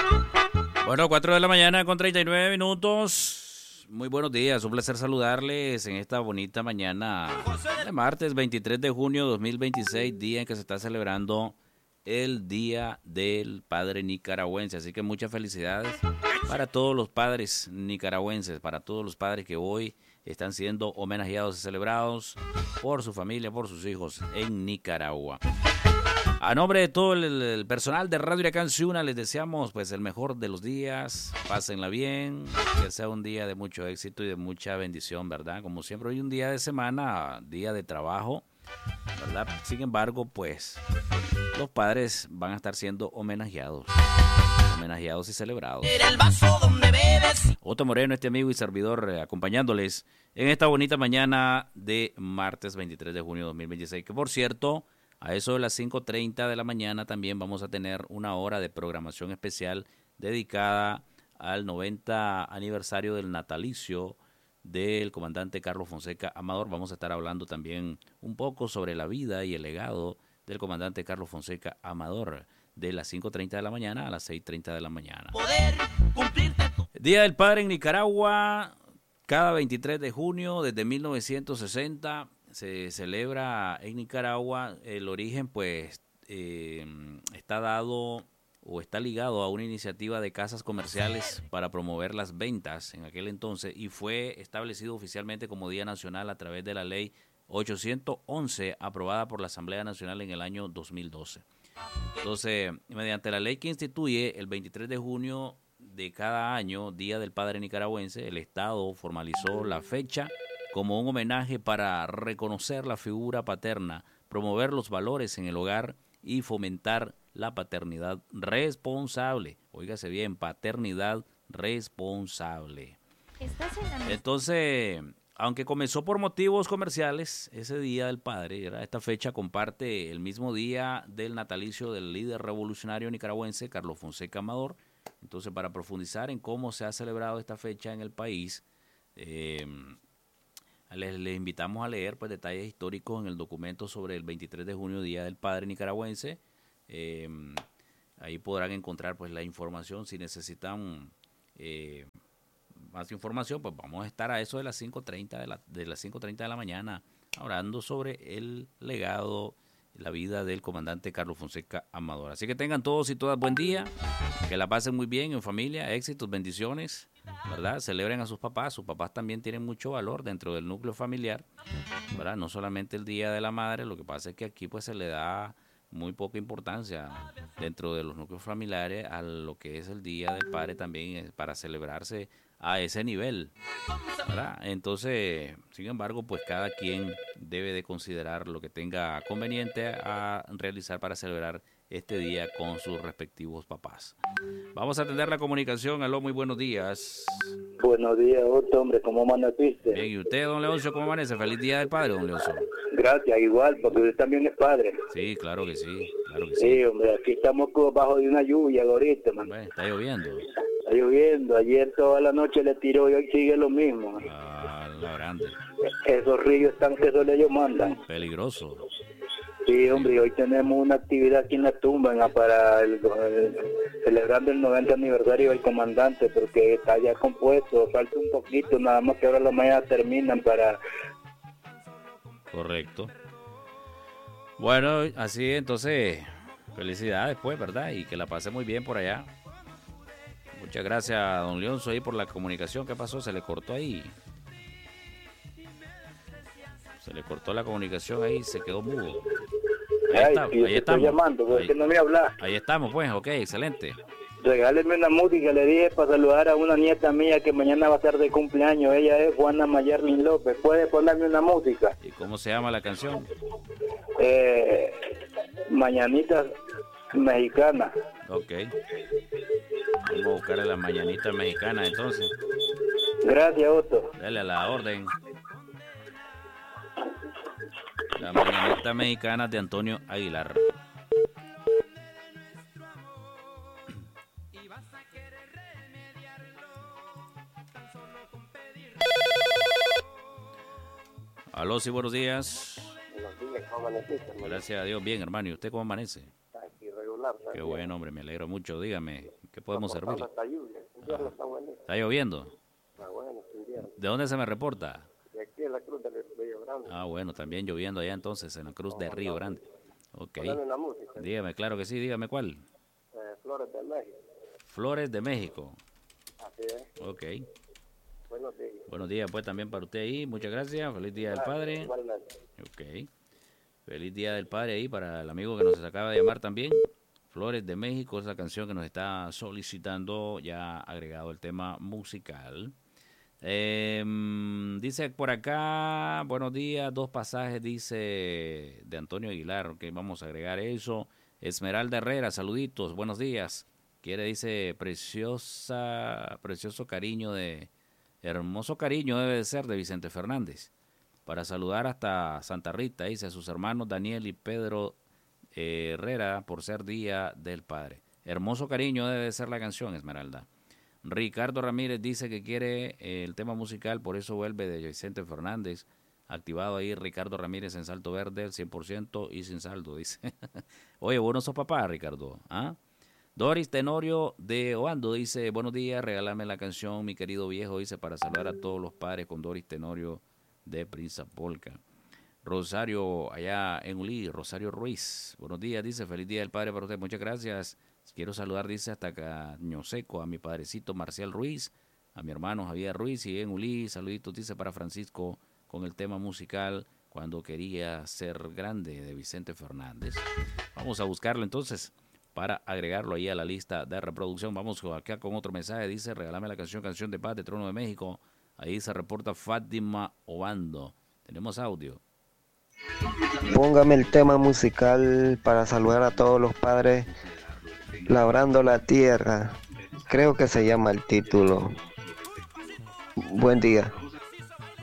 Bueno, 4 de la mañana con 39 minutos. Muy buenos días, un placer saludarles en esta bonita mañana de martes 23 de junio de 2026, día en que se está celebrando el Día del Padre Nicaragüense. Así que muchas felicidades para todos los padres nicaragüenses, para todos los padres que hoy están siendo homenajeados y celebrados por su familia, por sus hijos en Nicaragua. A nombre de todo el personal de Radio Huracán Ciuna, les deseamos pues el mejor de los días, pásenla bien, que sea un día de mucho éxito y de mucha bendición, ¿verdad? Como siempre, hoy un día de semana, día de trabajo, ¿verdad? Sin embargo, pues los padres van a estar siendo homenajeados y celebrados. Otto Moreno, este amigo y servidor, acompañándoles en esta bonita mañana de martes 23 de junio de 2026, que por cierto, a eso de las 5:30 de la mañana también vamos a tener una hora de programación especial dedicada al 90 aniversario del natalicio del comandante Carlos Fonseca Amador. Vamos a estar hablando también un poco sobre la vida y el legado del comandante Carlos Fonseca Amador, de las 5:30 de la mañana a las 6:30 de la mañana. Día del Padre en Nicaragua, cada 23 de junio desde 1960 se celebra en Nicaragua. El origen pues está dado o está ligado a una iniciativa de casas comerciales para promover las ventas en aquel entonces, y fue establecido oficialmente como Día Nacional a través de la ley 811 aprobada por la Asamblea Nacional en el año 2012. Entonces, mediante la ley que instituye el 23 de junio de cada año, Día del Padre Nicaragüense, el Estado formalizó la fecha como un homenaje para reconocer la figura paterna, promover los valores en el hogar y fomentar la paternidad responsable. Óigase bien, paternidad responsable. Entonces, aunque comenzó por motivos comerciales, ese Día del Padre, esta fecha comparte el mismo día del natalicio del líder revolucionario nicaragüense, Carlos Fonseca Amador. Entonces, para profundizar en cómo se ha celebrado esta fecha en el país, les invitamos a leer pues detalles históricos en el documento sobre el 23 de junio, Día del Padre Nicaragüense. Ahí podrán encontrar pues la información. Si necesitan más información, pues vamos a estar a eso de las 5:30 de las 5:30 de la mañana hablando sobre el legado, la vida del comandante Carlos Fonseca Amador. Así que tengan todos y todas buen día, que la pasen muy bien en familia, éxitos, bendiciones, ¿verdad? Celebren a sus papás también tienen mucho valor dentro del núcleo familiar, ¿verdad? No solamente el Día de la Madre, lo que pasa es que aquí pues se le da muy poca importancia dentro de los núcleos familiares a lo que es el Día del Padre también, para celebrarse a ese nivel, ¿verdad? Entonces, sin embargo, pues cada quien debe de considerar lo que tenga conveniente a realizar para celebrar este día con sus respectivos papás. Vamos a atender la comunicación. Aló, muy buenos días. Buenos días, Otto, hombre, ¿cómo amaneciste? Bien, ¿y usted, don Leoncio, cómo amanece? Feliz Día del Padre, don Leoncio. Gracias, igual, porque usted también es padre. Sí, claro que sí, claro que sí. Sí, hombre, aquí estamos bajo de una lluvia ahorita, man. Bueno, está lloviendo. Está lloviendo, ayer toda la noche le tiró y hoy sigue lo mismo. Ah, la grande. Esos ríos están que solo ellos mandan. Peligroso. Sí, hombre, y hoy tenemos una actividad aquí en la tumba celebrando el 90 aniversario del comandante, porque está ya compuesto, falta un poquito, nada más que ahora la mañana terminan para... Correcto. Bueno, así entonces, felicidades pues, ¿verdad? Y que la pase muy bien por allá. Muchas gracias a don Leonzo ahí por la comunicación. ¿Qué pasó? Se le cortó ahí. Se le cortó la comunicación ahí, se quedó mudo. Ahí estamos. Estoy llamando, porque no me habla. Ahí estamos, pues, ok, excelente. Regáleme una música, le dije, para saludar a una nieta mía que mañana va a estar de cumpleaños. Ella es Juana Mayerlin López. ¿Puede ponerme una música? ¿Y cómo se llama la canción? Mañanitas Mexicanas. Ok. Vamos a buscarle las mañanitas mexicanas, entonces. Gracias, Otto. Dale a la orden. Las mañanitas mexicanas de Antonio Aguilar. Aló, sí, buenos días. Buenos días, ¿cómo amaneciste, hermano? Gracias a Dios, bien, hermano. ¿Y usted cómo amanece? Aquí regular. Qué bueno, hombre, me alegro mucho. Dígame, ¿Qué podemos servir? Hasta lluvia. Invierno está bonito. ¿Está lloviendo? Está bueno, es invierno. ¿De dónde se me reporta? De aquí en la Cruz del Río Grande. Ah, bueno, también lloviendo allá entonces, en la Cruz de Río Grande. Ok. Poneme una música. Dígame, claro que sí, dígame cuál. Flores de México. Flores de México. Así es. Ok. Buenos días. Buenos días, pues, también para usted ahí. Muchas gracias. Feliz Día del Padre. Igualmente. Ok. Feliz Día del Padre ahí para el amigo que nos acaba de llamar también. Flores de México es la canción que nos está solicitando, ya agregado el tema musical. Dice por acá, buenos días, 2 pasajes, dice de Antonio Aguilar, que vamos a agregar eso. Esmeralda Herrera, saluditos, buenos días. Quiere, dice, precioso cariño hermoso cariño debe de ser de Vicente Fernández. Para saludar hasta Santa Rita, dice a sus hermanos Daniel y Pedro Herrera por ser Día del Padre. Hermoso cariño debe de ser la canción, Esmeralda. Ricardo Ramírez dice que quiere el tema musical, por eso vuelve de Vicente Fernández. Activado ahí Ricardo Ramírez en Salto Verde, 100% y sin saldo, dice. Oye, vos no sos papá, Ricardo. ¿Ah? Doris Tenorio de Oando dice, buenos días, regálame la canción, mi querido viejo, dice, para saludar a todos los padres con Doris Tenorio de Prinzapolca. Rosario, allá en Ulí, Rosario Ruiz. Buenos días, dice, feliz Día del Padre para usted, muchas gracias. Quiero saludar, dice, hasta Caño Seco, a mi padrecito Marcial Ruiz, a mi hermano Javier Ruiz y en Ulí, saluditos, dice, para Francisco con el tema musical Cuando quería ser grande de Vicente Fernández. Vamos a buscarlo entonces para agregarlo ahí a la lista de reproducción. Vamos acá con otro mensaje, dice, regálame la canción de Paz de Trono de México. Ahí se reporta Fátima Obando. Tenemos audio. Póngame el tema musical para saludar a todos los padres labrando la tierra. Creo que se llama el título. Buen día.